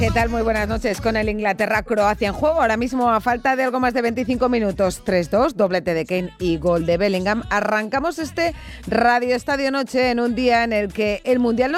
¿Qué tal? Muy buenas noches. Con el Inglaterra-Croacia en juego, ahora mismo a falta de algo más de 25 minutos, 3-2, doblete de Kane y gol de Bellingham. Arrancamos este Radio Estadio Noche en un día en el que el Mundial